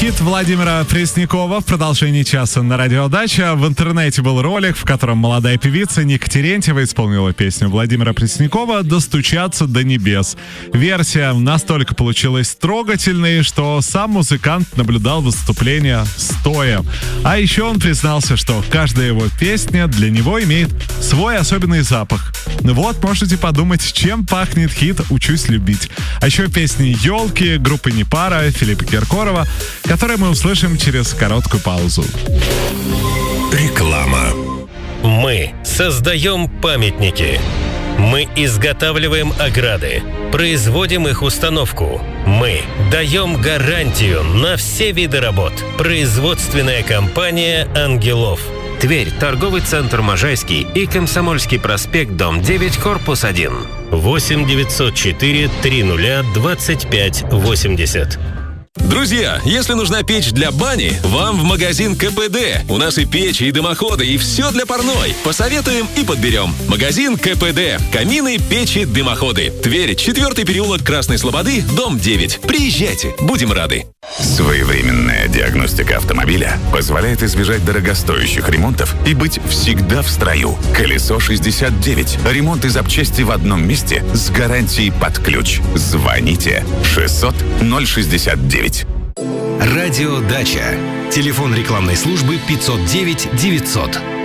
Хит Владимира Преснякова в продолжении часа на Радио Дача. В интернете был ролик, в котором молодая певица Ника Терентьева исполнила песню Владимира Преснякова «Достучаться до небес». Версия настолько получилась трогательной, что сам музыкант наблюдал выступление стоя. А еще он признался, что каждая его песня для него имеет свой особенный запах. Вот, можете подумать, чем пахнет хит «Учусь любить». А еще песни «Елки», группы «Непара», Филиппа Киркорова, которые мы услышим через короткую паузу. Реклама. Мы создаем памятники. Мы изготавливаем ограды, производим их установку. Мы даем гарантию на все виды работ. Производственная компания «Ангелов». Тверь, торговый центр «Можайский» и Комсомольский проспект, дом 9, корпус 1. 8 904 30 25 80. Друзья, если нужна печь для бани, вам в магазин КПД. У нас и печи, и дымоходы, и все для парной. Посоветуем и подберем. Магазин КПД. Камины, печи, дымоходы. Тверь, 4-й переулок Красной Слободы, дом 9. Приезжайте, будем рады. Своевременная диагностика автомобиля позволяет избежать дорогостоящих ремонтов и быть всегда в строю. Колесо 69. Ремонт и запчасти в одном месте с гарантией под ключ. Звоните 600 069. Радио Дача. Телефон рекламной службы 509 900.